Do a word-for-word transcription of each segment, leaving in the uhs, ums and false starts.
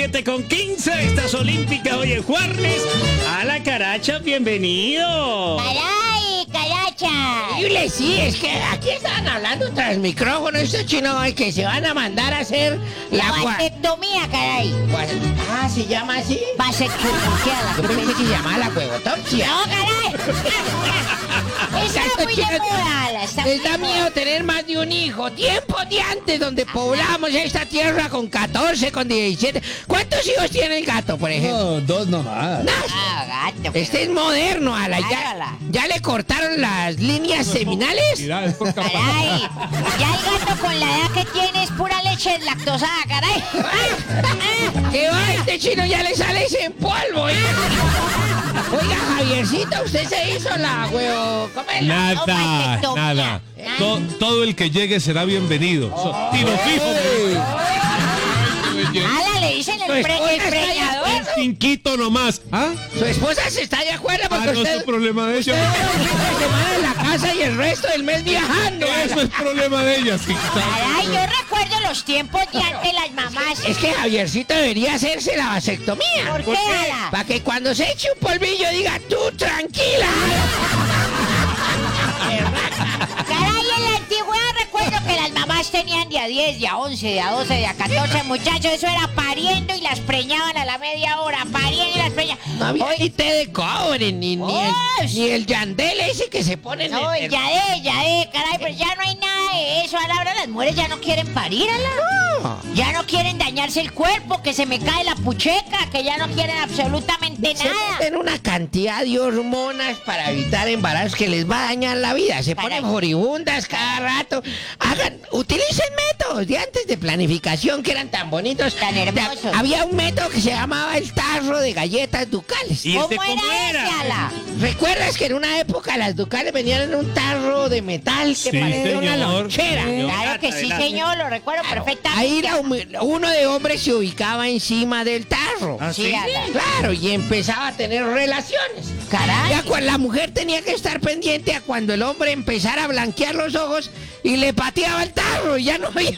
siete con quince, estás olímpica hoy en Juárez. A la Caracha, bienvenido. ¡Caray, Caracha! Increíble, sí, es que aquí estaban hablando tras micrófono estos chinos hoy que se van a mandar a hacer la gua- vasectomía, caray. gua- Ah, ¿se llama así? Vasectomía. Yo pensé que se llamaba la huevotopsia. No, caray. Está Estos muy de chinos moda, está muy les de da moda. miedo tener más de un hijo. Tiempo de antes donde poblamos esta tierra con catorce, con diecisiete. ¿Cuántos hijos tiene el gato, por ejemplo? No, dos nomás. Ah, gato. Este es moderno, Ala. ¿Ya, Hágala. ¿Ya le cortaron las líneas seminales? Caray, ya el gato con la edad que tiene es pura leche lactosada, caray. ¿Qué va? Este chino ya le sale ese en polvo, ¿eh? Oiga, Javiercito, usted se hizo la huevo... ¿Cómo es la- Nada, vasectomía. nada. To- todo el que llegue será bienvenido. So- tiro fijo. Ala, le dicen el, Pues, pre- oiga, el está preñador. ya- Cinquito nomás. ¿Ah? Su esposa se está de acuerdo Ah, porque no usted... es problema de ella. Usted lleva una semana en la casa y el resto del mes viajando. Eso es problema de ella, sí. Caray, yo recuerdo los tiempos de antes las mamás. Es que Javiercito debería hacerse la vasectomía. ¿Por qué, Ala? Para que cuando se eche un polvillo diga, tú tranquila. Caray, en la antigüedad recuerdo que las mamás tenían de a diez, de a once, de a doce, de a catorce muchachos. Eso era pariendo y las preñaban a la media hora. Pariendo y las preñaban. No había Hoy- ni té de cobre, ni, ni, el, Uy. ni el yandel ese que se pone en No, el... ya de, ya de, caray, pero ya no hay nada de eso. A la hora las mujeres ya no quieren parir, ala. No. Ya no quieren dañarse el cuerpo, que se me cae la pucheca, que ya no quieren absolutamente Se nada. meten una cantidad de hormonas para evitar embarazos que les va a dañar la vida. Se Caray. ponen moribundas cada rato. Hagan, utilicen métodos de antes de planificación que eran tan bonitos. Tan hermosos. Da- Había un método que se llamaba el tarro de galletas ducales. ¿Y ¿Cómo este cómo era era? ese, ala? ¿Recuerdas que en una época las ducales venían en un tarro de metal que Sí, parecía una señor. lonchera? Claro que sí, señor, lo recuerdo perfectamente. Ahí la hum- uno de hombres se ubicaba encima del tarro. ¿Ah, Sí, sí? ala. Claro, y empezaba a tener relaciones. Caray. Ya cu- la mujer tenía que estar pendiente a cuando el hombre empezara a blanquear los ojos y le pateaba el tarro y ya no había.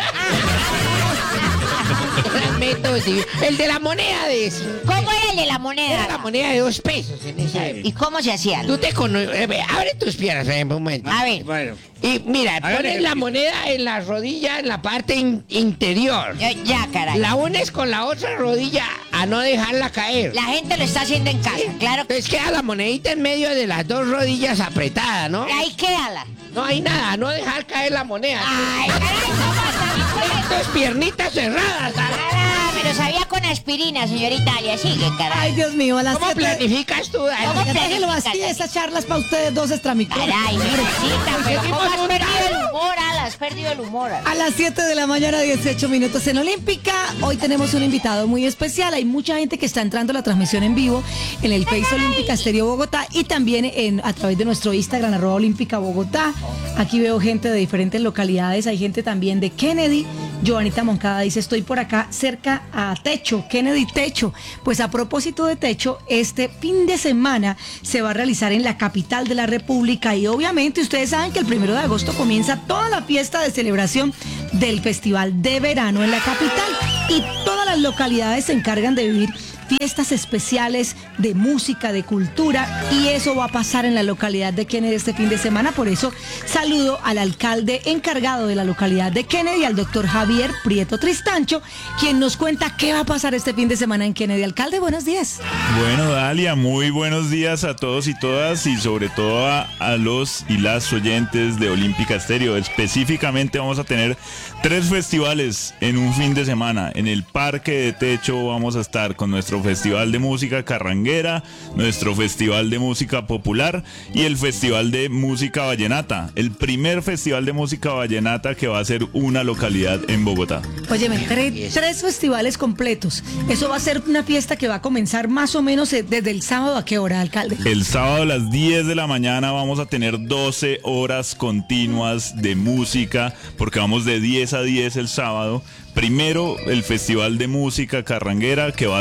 Eran métodos, sí. El de la moneda de ¿Cómo era el de la moneda? era la moneda de dos pesos en esa época. ¿Y cómo se hacía? Tú te conoces. Abre tus piernas eh, un momento. A ver, Bueno, Y mira, ver, pones eh, la moneda en la rodilla, en la parte in- interior. ya, ya, caray. La unes con la otra rodilla a no dejarla caer. La gente lo está haciendo en casa, claro que Entonces queda la monedita en medio de las dos rodillas apretada, ¿no? ahí quédala. No hay nada, no dejar caer la moneda. Ay, caray, ¿cómo está? Tus piernitas cerradas. Ah, me lo sabía con aspirina, señorita Italia. Sigue, Ay, caray. Dios mío, a las ¿Cómo siete... planificas tú, Dani? ¿Cómo Ya déjelo planificas, así, Dani? esas charlas para ustedes dos extramicrones. Caray, Virgencita, pero ¿cómo Seguimos has un perdido el tarro. humor, Ala? Has perdido el humor, Ala. A las siete de la mañana, dieciocho minutos en Olímpica. Hoy tenemos un invitado muy especial. Hay mucha gente que está entrando a la transmisión en vivo en el Face Olímpica Estéreo Bogotá y también en, a través de nuestro Instagram, arroba Olímpica Bogotá. Aquí veo gente de diferentes localidades. Hay gente también de Kennedy. Joanita Moncada dice, estoy por acá cerca a Techo, Kennedy Techo. Pues a propósito de Techo, este fin de semana se va a realizar en la capital de la República y obviamente ustedes saben que el primero de agosto comienza toda la fiesta de celebración del Festival de Verano en la capital y todas las localidades se encargan de vivir fiestas especiales de música, de cultura, y eso va a pasar en la localidad de Kennedy este fin de semana. Por eso saludo al alcalde encargado de la localidad de Kennedy, al doctor Javier Prieto Tristancho, quien nos cuenta qué va a pasar este fin de semana en Kennedy. Alcalde, buenos días. Bueno, Dalia, muy buenos días a todos y todas y sobre todo a, a los y las oyentes de Olímpica Estéreo. Específicamente vamos a tener tres festivales en un fin de semana. En el Parque de Techo vamos a estar con nuestro Festival de Música Carranguera, nuestro Festival de Música Popular y el Festival de Música Vallenata. El primer Festival de Música Vallenata que va a ser una localidad en Bogotá. Óyeme, tre- tres festivales completos. Eso va a ser una fiesta que va a comenzar más o menos eh, desde el sábado. ¿A qué hora, alcalde? El sábado a las diez de la mañana vamos a tener doce horas continuas de música, porque vamos de diez a diez el sábado. Primero, el Festival de Música Carranguera, que va a cerrar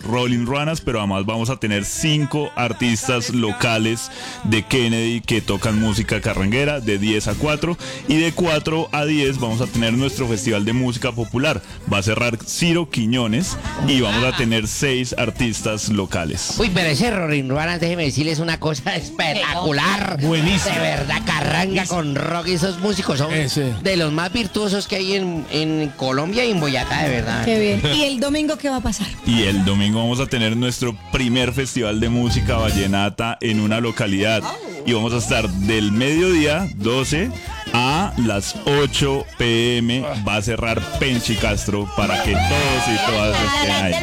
Rolling Ruanas, pero además vamos a tener cinco artistas locales de Kennedy que tocan música carranguera de diez a cuatro, y de cuatro a diez vamos a tener nuestro festival de música popular. Va a cerrar Ciro Quiñones y vamos a tener seis artistas locales. Uy, pero ese Rolling Ruanas, déjeme decirles una cosa espectacular. Buenísimo. De verdad, carranga con rock. Esos músicos son Ese. de los más virtuosos que hay en, en Colombia y en Boyacá, de verdad. Qué bien. ¿Y el domingo qué va a pasar? Y el domingo vamos a tener nuestro primer festival de música vallenata en una localidad. Y vamos a estar del mediodía doce a las ocho pe eme. Va a cerrar Penchi Castro para que todos y todas estén ahí.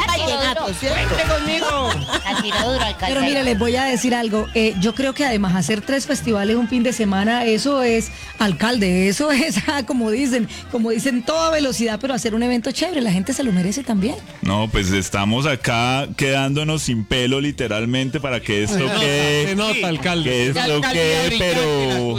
¡Vente conmigo! La tiró duro, alcalde. Pero mire, les voy a decir algo. Eh, yo creo que además hacer tres festivales un fin de semana, eso es, alcalde, eso es, ah, como dicen, como dicen, toda velocidad, pero hacer un evento chévere, la gente se lo merece también. No, pues estamos acá quedándonos sin pelo literalmente para que esto Se quede... nota, alcalde. Que esto quede, pero...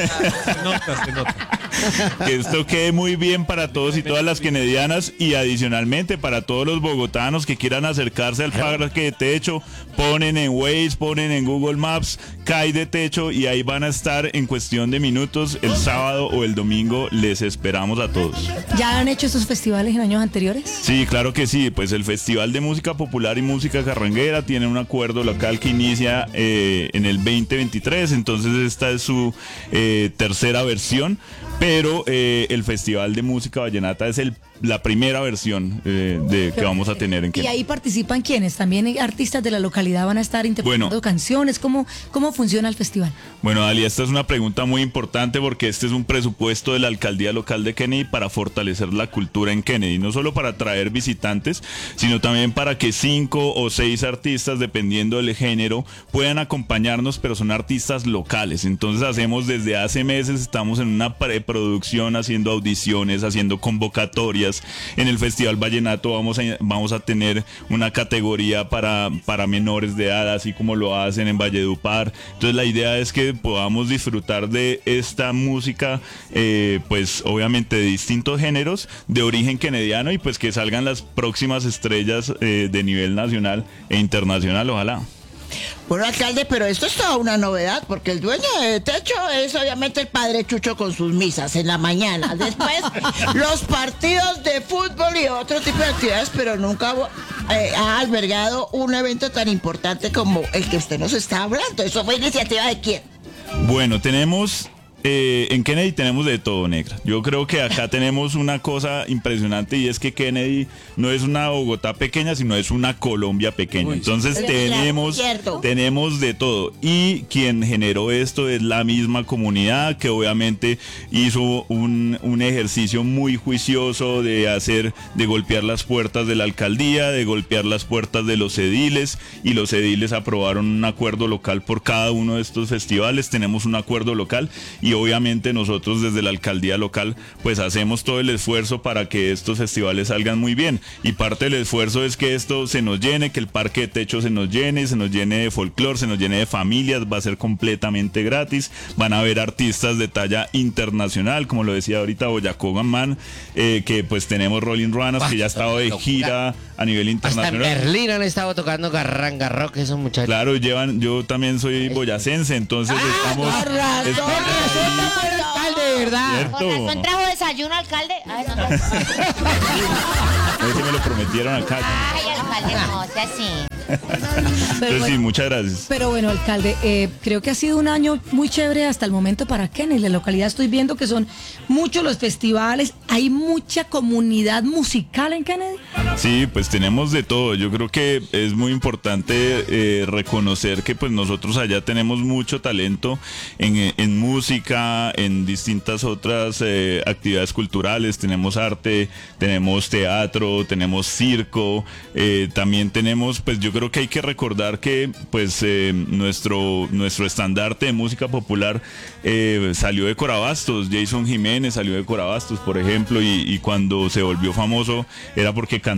Se nota, se nota. Que esto quede muy bien para todos y todas las kennedianas, y adicionalmente para todos los bogotanos que quieran acercarse al parque de techo, ponen en Waze, ponen en Google Maps C A I de techo y ahí van a estar en cuestión de minutos el sábado o el domingo. Les esperamos a todos. ¿Ya han hecho estos festivales en años anteriores? Sí, claro que sí, pues el Festival de Música Popular y Música Carranguera tiene un acuerdo local que inicia eh, en el veinte veintitrés, entonces esta es su eh, tercera versión, pero eh, el Festival de Música Vallenata es el la primera versión eh, de que vamos a tener en ¿Y Kennedy. ahí participan quiénes? ¿También artistas de la localidad van a estar interpretando Bueno. canciones? ¿Cómo, ¿Cómo funciona el festival? Bueno, Ali, esta es una pregunta muy importante porque este es un presupuesto de la alcaldía local de Kennedy para fortalecer la cultura en Kennedy, no solo para atraer visitantes, sino también para que cinco o seis artistas, dependiendo del género, puedan acompañarnos, pero son artistas locales. Entonces hacemos desde hace meses, estamos en una preproducción, haciendo audiciones, haciendo convocatorias. En el Festival Vallenato vamos a, vamos a tener una categoría para, para menores de edad, así como lo hacen en Valledupar. Entonces la idea es que podamos disfrutar de esta música, eh, pues obviamente de distintos géneros, de origen kennediano, y pues que salgan las próximas estrellas eh, de nivel nacional e internacional, ojalá. Bueno, alcalde, pero esto es toda una novedad, porque el dueño de techo es obviamente el padre Chucho con sus misas en la mañana. Después, los partidos de fútbol y otro tipo de actividades, pero nunca eh, ha albergado un evento tan importante como el que usted nos está hablando. ¿Eso fue iniciativa de quién? Bueno, tenemos... Eh, en Kennedy tenemos de todo, negra. Yo creo que acá tenemos una cosa impresionante, y es que Kennedy no es una Bogotá pequeña, sino es una Colombia pequeña. Uy, Entonces sí. tenemos, Cierto. tenemos de todo. Y quien generó esto es la misma comunidad, que obviamente hizo un, un ejercicio muy juicioso de hacer, de golpear las puertas de la alcaldía, de golpear las puertas de los ediles, y los ediles aprobaron un acuerdo local por cada uno de estos festivales. Tenemos un acuerdo local, y Y obviamente nosotros desde la alcaldía local pues hacemos todo el esfuerzo para que estos festivales salgan muy bien, y parte del esfuerzo es que esto se nos llene, que el parque de techo se nos llene, se nos llene de folclore, se nos llene de familias, va a ser completamente gratis, van a haber artistas de talla internacional, como lo decía ahorita Boyacó Gamán, eh, que pues tenemos Rolling Ruanas, que ya ha estado de gira a nivel Hasta en internacional. Berlín han estado tocando garranga rock esos muchachos. Claro, llevan, yo también soy boyacense, entonces estamos... con razón, estamos con razón. ahí. alcalde, de verdad. Cierto. Con razón trajo desayuno, alcalde. Ay, no, no. A ver si me lo prometieron acá. Ay, alcalde, no, sea así. Entonces sí, bueno, muchas gracias. pero bueno, alcalde, eh, creo que ha sido un año muy chévere hasta el momento para Kennedy. La localidad, estoy viendo que son muchos los festivales, hay mucha comunidad musical en Kennedy. Sí, pues tenemos de todo. Yo creo que es muy importante eh, reconocer que pues nosotros allá tenemos mucho talento en, en música, en distintas otras eh, actividades culturales. Tenemos arte, tenemos teatro, tenemos circo, eh, también tenemos, pues yo creo que hay que recordar que pues eh, nuestro, nuestro estandarte de música popular eh, salió de Corabastos. Jason Jiménez salió de Corabastos, por ejemplo, y, y cuando se volvió famoso era porque cantó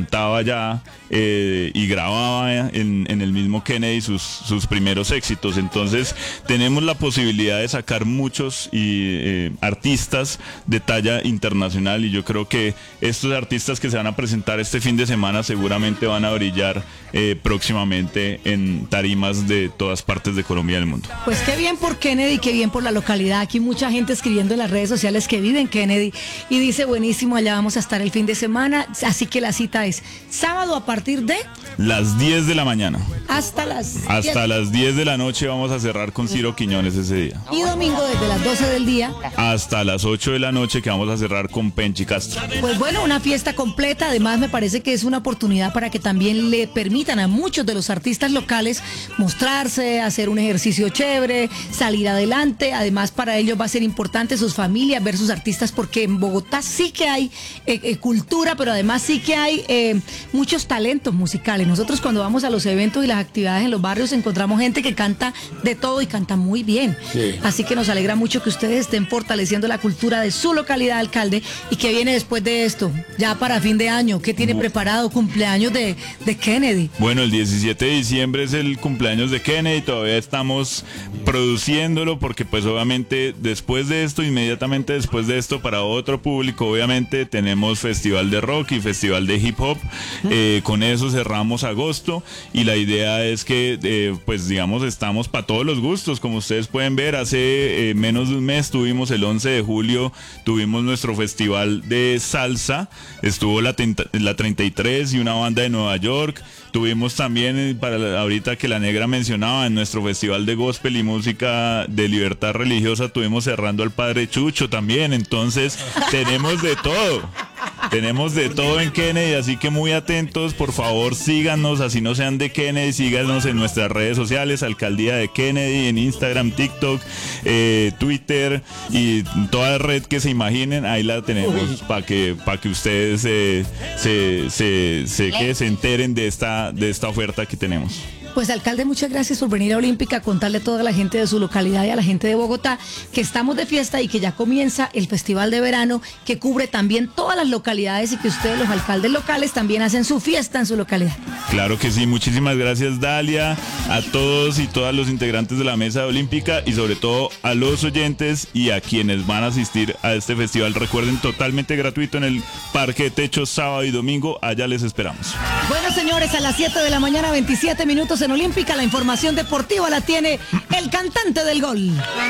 cantaba ya eh, y grababa en, en el mismo Kennedy sus, sus primeros éxitos. Entonces tenemos la posibilidad de sacar muchos y, eh, artistas de talla internacional, y yo creo que estos artistas que se van a presentar este fin de semana seguramente van a brillar eh, próximamente en tarimas de todas partes de Colombia y del mundo. Pues qué bien por Kennedy, qué bien por la localidad. Aquí mucha gente escribiendo en las redes sociales que vive en Kennedy y dice, buenísimo, allá vamos a estar el fin de semana. Así que la cita es sábado a partir de las diez de la mañana. Hasta las Hasta las diez de la noche vamos a cerrar con Ciro Quiñones ese día. Y domingo desde las doce del día hasta las ocho de la noche, que vamos a cerrar con Penchi Castro. Pues bueno, una fiesta completa. Además me parece que es una oportunidad para que también le permitan a muchos de los artistas locales mostrarse, hacer un ejercicio chévere, salir adelante. Además para ellos va a ser importante sus familias, ver sus artistas, porque en Bogotá sí que hay eh, eh, cultura, pero además sí que hay eh, muchos talentos musicales. Nosotros cuando vamos a los eventos y las actividades en los barrios encontramos gente que canta de todo y canta muy bien. Sí. Así que nos alegra mucho que ustedes estén fortaleciendo la cultura de su localidad, alcalde. ¿Y qué viene después de esto? Ya para fin de año, ¿qué tiene preparado? Cumpleaños de, de Kennedy. Bueno, el diecisiete de diciembre es el cumpleaños de Kennedy. Todavía estamos produciéndolo porque pues obviamente después de esto, inmediatamente después de esto, para otro público, obviamente tenemos festival de rock y festival de hip hop. Eh, con eso cerramos agosto y la idea es que eh, pues digamos estamos para todos los gustos. Como ustedes pueden ver, hace eh, menos de un mes tuvimos el once de julio, tuvimos nuestro festival de salsa, estuvo la, la treinta y tres y una banda de Nueva York. Tuvimos también, para la, ahorita que la negra mencionaba, en nuestro festival de gospel y música de libertad religiosa, tuvimos cerrando al Padre Chucho también. Entonces tenemos de todo. Tenemos de todo en Kennedy, así que muy atentos, por favor síganos, así no sean de Kennedy, síganos en nuestras redes sociales, Alcaldía de Kennedy, en Instagram, TikTok, eh, Twitter y toda red que se imaginen, ahí la tenemos para que para que ustedes eh, se se se, que se enteren de esta de esta oferta que tenemos. Pues alcalde, muchas gracias por venir a Olímpica a contarle a toda la gente de su localidad y a la gente de Bogotá que estamos de fiesta y que ya comienza el festival de verano que cubre también todas las localidades y que ustedes, los alcaldes locales, también hacen su fiesta en su localidad. Claro que sí, muchísimas gracias Dalia, a todos y todas los integrantes de la mesa de Olímpica y sobre todo a los oyentes y a quienes van a asistir a este festival. Recuerden, totalmente gratuito en el Parque de Techo, sábado y domingo, allá les esperamos. Bueno señores, a las siete de la mañana, veintisiete minutos en Olímpica, la información deportiva la tiene el cantante del gol.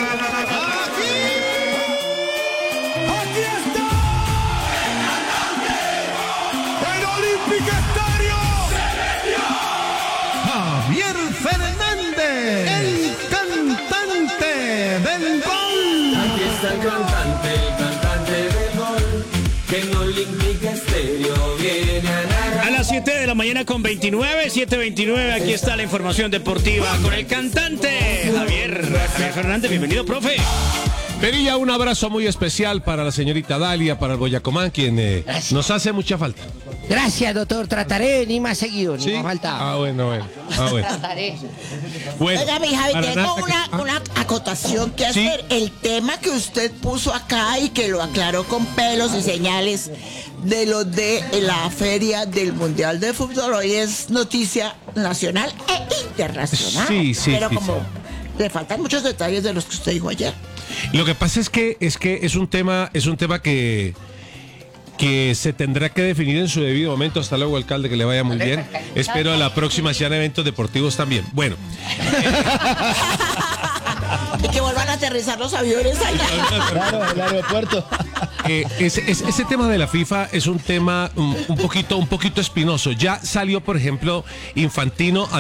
Aquí, aquí está en Olímpica Estéreo, Javier Fernández, el cantante del gol. Aquí está el cantante, el cantante del gol, que en Olímpica Estéreo viene a narrar. A las siete de la mañana con veintinueve, siete veintinueve, aquí está la información deportiva con el cantante Javier, Javier Fernández. Bienvenido, profe. Perilla, un abrazo muy especial para la señorita Dalia, para el Boyacomán, quien eh, nos hace mucha falta. Gracias, doctor. Trataré de venir más seguido, ¿Sí? ni más falta. Ah, bueno, bueno. Ah, bueno. Trataré. Bueno, Oiga, mi Javi, para tengo nada que- una, ah. una acotación que Sí. hacer. El tema que usted puso acá y que lo aclaró con pelos y señales de lo de la feria del Mundial de Fútbol, hoy es noticia nacional e internacional. Sí, sí, Pero sí, como sí. le faltan muchos detalles de los que usted dijo ayer. Lo que pasa es que es que es un tema, es un tema que que se tendrá que definir en su debido momento. Hasta luego, alcalde, que le vaya muy bien. Espero a la próxima sean eventos deportivos también. Bueno, Y que vuelvan a aterrizar los aviones allá. Claro, el aeropuerto. eh, ese, ese- ese tema de la FIFA es un tema un, un poquito, un poquito espinoso. Ya salió, por ejemplo, Infantino a